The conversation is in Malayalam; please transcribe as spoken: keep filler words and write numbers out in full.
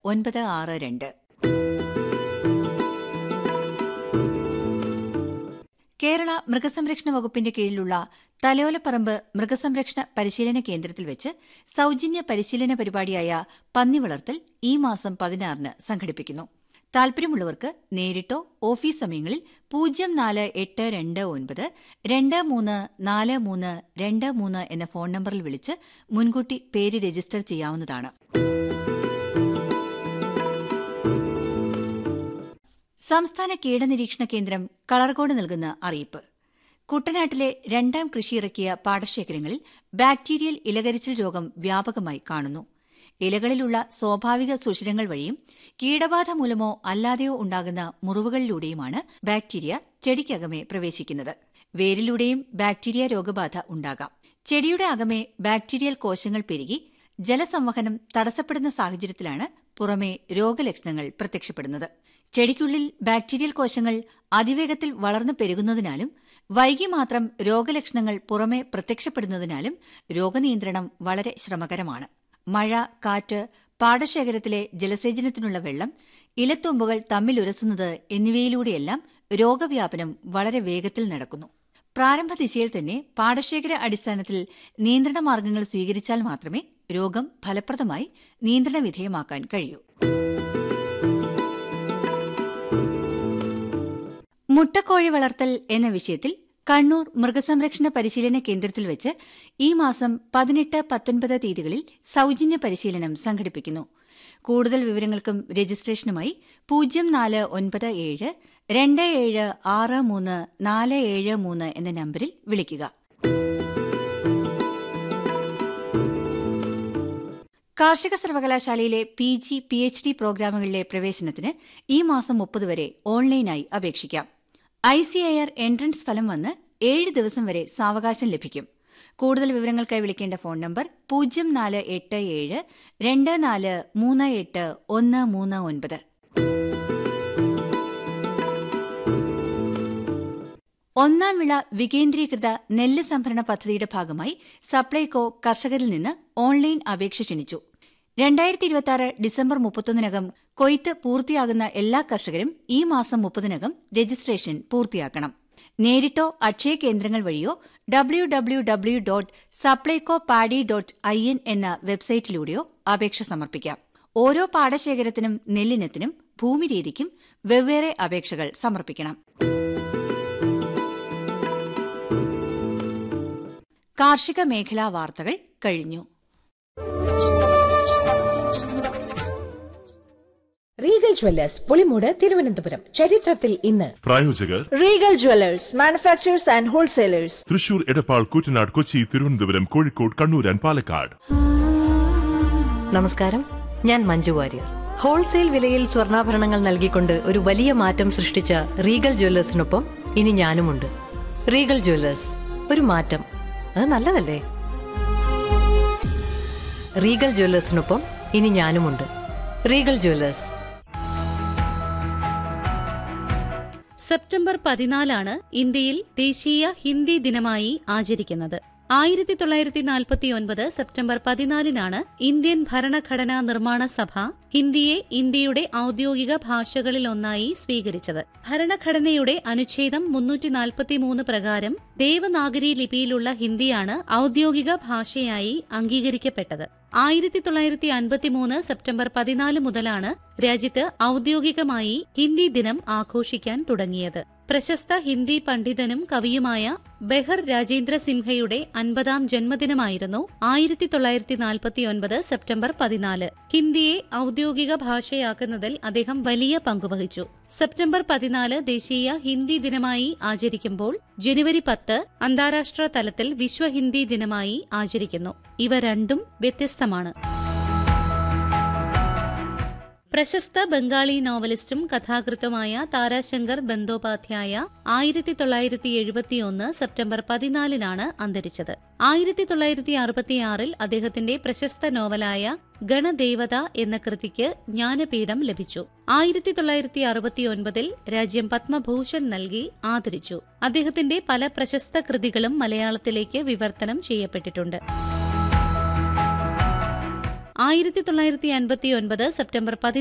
ഒൻപത് ആറ് രണ്ട്. കേരള മൃഗസംരക്ഷണ വകുപ്പിന്റെ കീഴിലുള്ള തലയോലപ്പറമ്പ് മൃഗസംരക്ഷണ പരിശീലന കേന്ദ്രത്തിൽ വെച്ച് സൌജന്യ പരിശീലന പരിപാടിയായ പന്നി വളർത്തൽ ഈ മാസം പതിനാറിന് സംഘടിപ്പിക്കുന്നു. താൽപര്യമുള്ളവർക്ക് നേരിട്ടോ ഓഫീസ് സമയങ്ങളിൽ പൂജ്യം നാല് എട്ട് രണ്ട് ഒൻപത് രണ്ട് മൂന്ന് നാല് മൂന്ന് രണ്ട് മൂന്ന് എന്ന ഫോൺ നമ്പറിൽ വിളിച്ച് മുൻകൂട്ടി പേര് രജിസ്റ്റർ ചെയ്യാവുന്നതാണ്. സംസ്ഥാന കീടനിരീക്ഷണ കേന്ദ്രം കളർകോട് നൽകുന്ന അറിയിപ്പ്. കുട്ടനാട്ടിലെ രണ്ടാം കൃഷിയിറക്കിയ പാടശേഖരങ്ങളിൽ ബാക്ടീരിയൽ ഇലകരിച്ചിൽ രോഗം വ്യാപകമായി കാണുന്നു. ഇലകളിലുള്ള സ്വാഭാവിക സുഷിരങ്ങൾ വഴിയും കീടബാധ മൂലമോ അല്ലാതെയോ ഉണ്ടാകുന്ന മുറിവുകളിലൂടെയുമാണ് ബാക്ടീരിയ ചെടിക്കകമേ പ്രവേശിക്കുന്നത്. വേരിലൂടെയും ബാക്ടീരിയ രോഗബാധ ഉണ്ടാകാം. ചെടിയുടെ അകമേ ബാക്ടീരിയൽ കോശങ്ങൾ പെരുകി ജലസംവഹനം തടസ്സപ്പെടുന്ന സാഹചര്യത്തിലാണ് പുറമേ രോഗലക്ഷണങ്ങൾ പ്രത്യക്ഷപ്പെടുന്നത്. ചെടിക്കുള്ളിൽ ബാക്ടീരിയൽ കോശങ്ങൾ അതിവേഗത്തിൽ വളർന്നു പെരുകുന്നതിനാലും വൈകി മാത്രം രോഗലക്ഷണങ്ങൾ പുറമെ പ്രത്യക്ഷപ്പെടുന്നതിനാലും രോഗനിയന്ത്രണം വളരെ ശ്രമകരമാണ്. മഴ, കാറ്റ്, പാടശേഖരത്തിലെ ജലസേചനത്തിനുള്ള വെള്ളം, ഇലത്തുമ്പുകൾ തമ്മിലുരസുന്നത് എന്നിവയിലൂടെയെല്ലാം രോഗവ്യാപനം വളരെ വേഗത്തിൽ നടക്കുന്നു. പ്രാരംഭ ദിശയിൽ തന്നെ പാടശേഖര അടിസ്ഥാനത്തിൽ നിയന്ത്രണ മാർഗങ്ങൾ സ്വീകരിച്ചാൽ മാത്രമേ രോഗം ഫലപ്രദമായി നിയന്ത്രണ വിധേയമാക്കാൻ കഴിയൂ. മുട്ടക്കോഴി വളർത്തൽ എന്ന വിഷയത്തിൽ കണ്ണൂർ മൃഗസംരക്ഷണ പരിശീലന കേന്ദ്രത്തിൽ വെച്ച് ഈ മാസം പതിനെട്ട് പത്തൊൻപത് തീയതികളിൽ സൌജന്യ പരിശീലനം സംഘടിപ്പിക്കുന്നു. കൂടുതൽ വിവരങ്ങൾക്കും രജിസ്ട്രേഷനുമായി പൂജ്യം നാല് ഒൻപത് ഏഴ് രണ്ട് ഏഴ് ആറ് മൂന്ന് നാല് ഏഴ് മൂന്ന് എന്ന നമ്പറിൽ വിളിക്കുക. കാർഷിക സർവകലാശാലയിലെ P G, P H D പ്രോഗ്രാമുകളിലെ പ്രവേശനത്തിന് ഈ മാസം മുപ്പത് വരെ ഓൺലൈനായി അപേക്ഷിക്കാം. I C A R entrance ഫലം വന്ന് ഏഴ് ദിവസം വരെ സാവകാശം ലഭിക്കും. കൂടുതൽ വിവരങ്ങൾക്കായി വിളിക്കേണ്ട ഫോൺ നമ്പർ പൂജ്യം നാല് എട്ട് ഏഴ് രണ്ട് നാല് മൂന്ന് എട്ട് ഒന്ന് മൂന്ന് ഒൻപത്. ഒന്നാം വിള വികേന്ദ്രീകൃത നെല്ല് സംഭരണ പദ്ധതിയുടെ ഭാഗമായി സപ്ലൈകോ കർഷകരിൽ നിന്ന് ഓൺലൈൻ അപേക്ഷ ക്ഷണിച്ചു. രണ്ടായിരത്തി ഇരുപത്തിയാറ് ഡിസംബർ മുപ്പത്തൊന്നിനകം കൊയ്ത്ത് പൂർത്തിയാകുന്ന എല്ലാ കർഷകരും ഈ മാസം മുപ്പതിനകം രജിസ്ട്രേഷൻ പൂർത്തിയാക്കണം. നേരിട്ടോ അക്ഷയ കേന്ദ്രങ്ങൾ വഴിയോ W W W dot Supplyco paddy dot I N എന്ന വെബ്സൈറ്റിലൂടെയോ അപേക്ഷ സമർപ്പിക്കാം. ഓരോ പാടശേഖരത്തിനും നെല്ലിനത്തിനും ഭൂമിരീതിക്കും വെവ്വേറെ അപേക്ഷകൾ സമർപ്പിക്കണം. കാർഷിക മേഖലാ വാർത്തകൾ കഴിഞ്ഞു. Regal Jewellers Pulimoodu Thiruvananthapuram. ചരിത്രത്തിൽ ഇന്ന്. പ്രായോജകർ Regal Jewellers, manufacturers and wholesalers, Thrissur, Edappal, Koottanad, Kochi, Thiruvananthapuram, Kozhikode, Kannur and Palakkad. നമസ്കാരം, ഞാൻ മഞ്ജു വാര്യർ. ഹോൾസെയിൽ വിലയിൽ സ്വർണ്ണാഭരണങ്ങൾ നൽകിക്കൊണ്ട് ഒരു വലിയ മാറ്റം സൃഷ്ടിച്ച റീഗൽ ജ്വല്ലേഴ്സിനൊപ്പം ഇനി ഞാനുമുണ്ട്. റീഗൽ ജ്വല്ലേഴ്സ്, ഒരു മാറ്റം, അത് നല്ലതല്ലേ? റീഗൽ ജ്വല്ലേഴ്സിനൊപ്പം ഇനി ഞാനുമുണ്ട്. Regal Jewellers. സെപ്റ്റംബർ പതിനാലാണ് ഇന്ത്യയിൽ ദേശീയ ഹിന്ദി ദിനമായി ആചരിക്കുന്നത്. ആയിരത്തി തൊള്ളായിരത്തി നാൽപ്പത്തിയൊൻപത് സെപ്റ്റംബർ പതിനാലിനാണ് ഇന്ത്യൻ ഭരണഘടനാ നിർമ്മാണ സഭ ഹിന്ദിയെ ഇന്ത്യയുടെ ഔദ്യോഗിക ഭാഷകളിലൊന്നായി സ്വീകരിച്ചത്. ഭരണഘടനയുടെ അനുച്ഛേദം മുന്നൂറ്റി നാൽപ്പത്തിമൂന്ന് പ്രകാരം ദേവനാഗരി ലിപിയിലുള്ള ഹിന്ദിയാണ് ഔദ്യോഗിക ഭാഷയായി അംഗീകരിക്കപ്പെട്ടത്. ആയിരത്തി തൊള്ളായിരത്തി അൻപത്തിമൂന്ന് സെപ്റ്റംബർ പതിനാല് മുതലാണ് രാജ്യത്ത് ഔദ്യോഗികമായി ഹിന്ദി ദിനം ആഘോഷിക്കാൻ തുടങ്ങിയത്. പ്രശസ്ത ഹിന്ദി പണ്ഡിതനും കവിയുമായ ബെഹർ രാജേന്ദ്ര സിൻഹയുടെ അൻപതാം ജന്മദിനമായിരുന്നു ആയിരത്തി തൊള്ളായിരത്തി നാൽപ്പത്തിയൊൻപത് സെപ്റ്റംബർ പതിനാല്. ഹിന്ദിയെ ഔദ്യോഗിക ഭാഷയാക്കുന്നതിൽ അദ്ദേഹം വലിയ പങ്കുവഹിച്ചു. സെപ്റ്റംബർ പതിനാല് ദേശീയ ഹിന്ദി ദിനമായി ആചരിക്കുമ്പോൾ ജനുവരി പത്ത് അന്താരാഷ്ട്ര തലത്തിൽ വിശ്വ ഹിന്ദി ദിനമായി ആചരിക്കുന്നു. ഇവ രണ്ടും വ്യത്യസ്തമാണ്. പ്രശസ്ത ബംഗാളി നോവലിസ്റ്റും കഥാകൃത്തുമായ താരാശങ്കർ ബന്ദോപാധ്യായ ആയിരത്തി തൊള്ളായിരത്തി എഴുപത്തിയൊന്ന് സെപ്റ്റംബർ പതിനാലിനാണ് അന്തരിച്ചത്. ആയിരത്തി തൊള്ളായിരത്തി അറുപത്തിയാറിൽ അദ്ദേഹത്തിന്റെ പ്രശസ്ത നോവലായ ഗണദേവത എന്ന കൃതിക്ക് ജ്ഞാനപീഠം ലഭിച്ചു. ആയിരത്തി തൊള്ളായിരത്തി അറുപത്തിയൊൻപതിൽ രാജ്യം പത്മഭൂഷൺ നൽകി ആദരിച്ചു. അദ്ദേഹത്തിന്റെ പല പ്രശസ്ത കൃതികളും മലയാളത്തിലേക്ക് വിവർത്തനം ചെയ്യപ്പെട്ടിട്ടുണ്ട്. ആയിരത്തി തൊള്ളായിരത്തി അൻപത്തി ഒൻപത് സെപ്റ്റംബർ